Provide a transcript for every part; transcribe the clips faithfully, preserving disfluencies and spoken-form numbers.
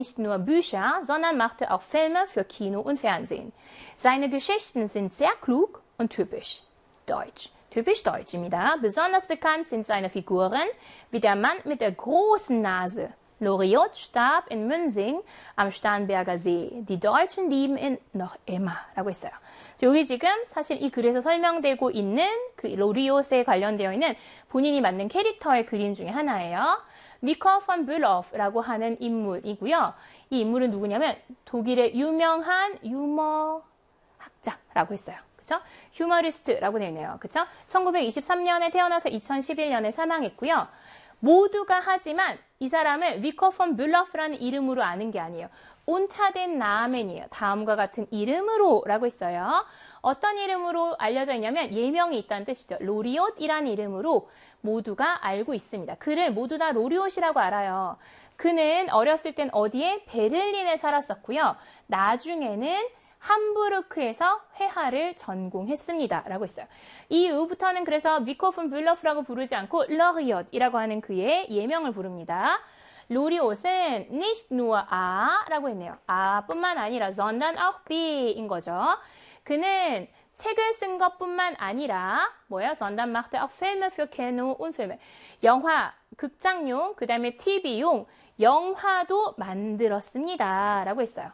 nicht nur Bücher, sondern machte auch Filme für Kino und Fernsehen. Seine Geschichten sind sehr klug und typisch deutsch. Typisch deutsch입니다. Besonders bekannt sind seine Figuren, wie der Mann mit der großen Nase. Loriot starb in Münsing am Starnberger See. Die Deutschen lieben ihn noch immer. 라고 했어요. 여기 지금 사실 이 글에서 설명되고 있는 그 로리옷에 관련되어 있는 본인이 만든 캐릭터의 그림 중에 하나예요. 미커 폰 뷸로프라고 하는 인물이고요. 이 인물은 누구냐면 독일의 유명한 유머 학자라고 했어요. 그쵸? 휴머리스트라고 되어 있네요. 그쵸? 천구백이십삼 년에 태어나서 이천십일 년에 사망했고요. 모두가 하지만 이 사람을 위커 폰 뷸로프라는 이름으로 아는 게 아니에요. 온차된 나멘이에요. 다음과 같은 이름으로 라고 있어요. 어떤 이름으로 알려져 있냐면 예명이 있다는 뜻이죠. 로리옷이라는 이름으로 모두가 알고 있습니다. 그를 모두 다 로리옷이라고 알아요. 그는 어렸을 땐 어디에? 베를린에 살았었고요. 나중에는 함부르크에서 회화를 전공했습니다. 라고 했어요. 이 이후부터는 그래서 위커 폰 뷸로프라고 부르지 않고 러리엇이라고 하는 그의 예명을 부릅니다. 로리옷은 nicht nur A 라고 했네요. A 뿐만 아니라 sondern auch B인 거죠. 그는 책을 쓴 것뿐만 아니라 뭐예요? sondern machte auch Filme für Kino und Filme. 영화, 극장용, 그 다음에 티비용 영화도 만들었습니다. 라고 했어요.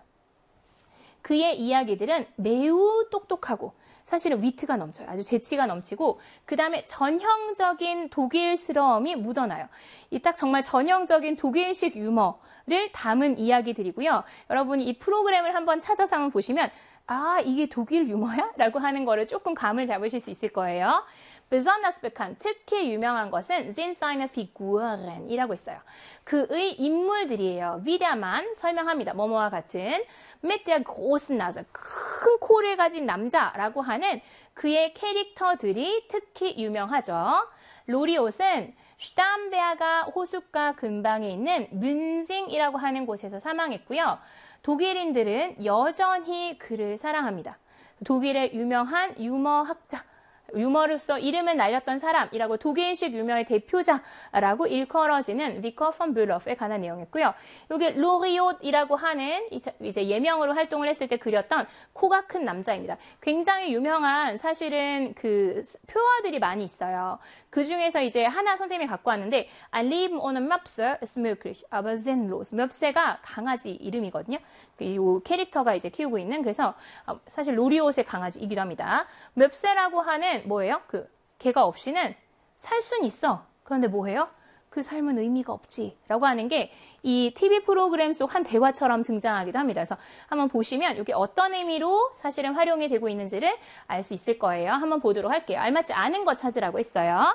그의 이야기들은 매우 똑똑하고 사실은 위트가 넘쳐요. 아주 재치가 넘치고 그 다음에 전형적인 독일스러움이 묻어나요. 이 딱 정말 전형적인 독일식 유머를 담은 이야기들이고요. 여러분이 이 프로그램을 한번 찾아서 한번 보시면 아, 이게 독일 유머야? 라고 하는 거를 조금 감을 잡으실 수 있을 거예요. Besonders bekannt, 특히 유명한 것은 sind seine Figuren 이라고 있어요. 그의 인물들이에요. wie der Mann, 설명합니다. 뭐뭐와 같은 mit der großen Nase, 큰 코를 가진 남자라고 하는 그의 캐릭터들이 특히 유명하죠. 로리옷은 슈탐베르가 호숫가 근방에 있는 뮌징이라고 하는 곳에서 사망했고요. 독일인들은 여전히 그를 사랑합니다. 독일의 유명한 유머학자, 유머로서 이름을 날렸던 사람이라고 독일식 유머의 대표자라고 일컬어지는 위커 폰 뷸로프에 관한 내용이었고요. 여기 로리옷이라고 하는 이제 예명으로 활동을 했을 때 그렸던 코가 큰 남자입니다. 굉장히 유명한 사실은 그 표어들이 많이 있어요. 그 중에서 이제 하나 선생님이 갖고 왔는데 Ein Leben ohne Möpse ist möglich, aber sinnlos. 멨세가 강아지 이름이거든요. 이 캐릭터가 이제 키우고 있는 그래서 사실 로리옷의 강아지이기도 합니다. 멨세라고 하는 뭐예요? 그 걔가 없이는 살 순 있어. 그런데 뭐해요? 그 삶은 의미가 없지. 라고 하는 게 이 티비 프로그램 속 한 대화처럼 등장하기도 합니다. 그래서 한번 보시면 이게 어떤 의미로 사실은 활용이 되고 있는지를 알 수 있을 거예요. 한번 보도록 할게요. 알맞지 않은 거 찾으라고 했어요.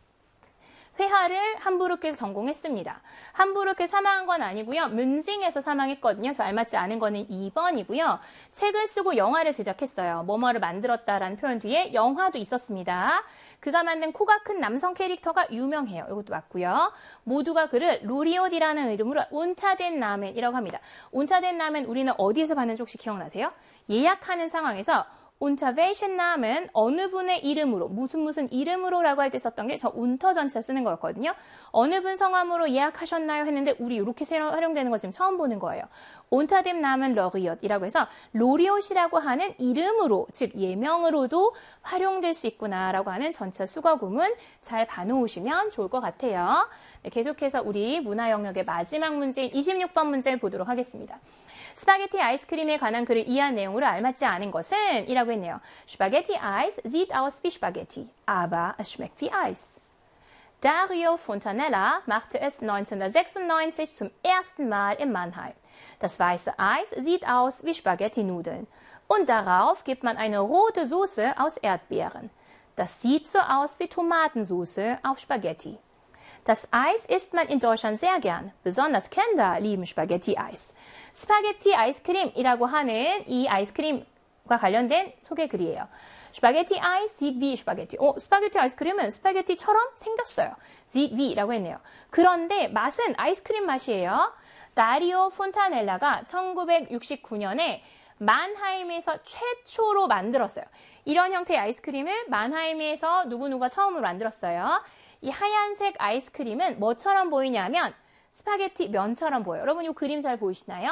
회화를 함부르크에서 전공했습니다. 함부르크에 사망한 건 아니고요. 뮌징에서 사망했거든요. 그래서 알맞지 않은 거는 이 번이고요. 책을 쓰고 영화를 제작했어요. 뭐뭐를 만들었다라는 표현 뒤에 영화도 있었습니다. 그가 만든 코가 큰 남성 캐릭터가 유명해요. 이것도 맞고요. 모두가 그를 로리옷이라는 이름으로 온차된 나멘이라고 합니다. 온차된 나멘 우리는 어디에서 봤는지 혹시 기억나세요? 예약하는 상황에서 unter welchen Namen 어느 분의 이름으로 무슨 무슨 이름으로 라고 할 때 썼던 게 저 unter 전체 쓰는 거였거든요. 어느 분 성함으로 예약하셨나요? 했는데 우리 이렇게 활용되는 거 지금 처음 보는 거예요. unter dem Namen Loriot 이라고 해서 로리옷이라고 하는 이름으로 즉 예명으로도 활용될 수 있구나라고 하는 전체 수거 구문 잘 봐놓으시면 좋을 것 같아요. 네, 계속해서 우리 문화 영역의 마지막 문제인 이십육 번 문제를 보도록 하겠습니다. 스파게티 아이스크림에 관한 글을 이해한 내용으로 알맞지 않은 것은? 이라고 했네요. Spaghetti Eis sieht aus wie Spaghetti, aber es schmeckt wie Eis. Dario Fontanella machte es neunzehnhundertsechsundneunzig zum ersten Mal in Mannheim. Das weiße Eis sieht aus wie Spaghetti-Nudeln und darauf gibt man eine rote Soße aus Erdbeeren. Das sieht so aus wie Tomatensoße auf Spaghetti. Das Eis isst man in Deutschland sehr gern. Besonders Kinder lieben Spaghetti-Eis. 스파게티 아이스크림이라고 하는 이 아이스크림과 관련된 소개 글이에요. 스파게티 아이스 sieht wie 스파게티. 어, 스파게티 아이스크림은 스파게티처럼 생겼어요. sieht wie라고 했네요. 그런데 맛은 아이스크림 맛이에요. 다리오 폰타넬라가 천구백육십구 년에 만하임에서 최초로 만들었어요. 이런 형태의 아이스크림을 만하임에서 누구누가 처음으로 만들었어요. 이 하얀색 아이스크림은 뭐처럼 보이냐면 스파게티 면처럼 보여요. 여러분 이 그림 잘 보이시나요?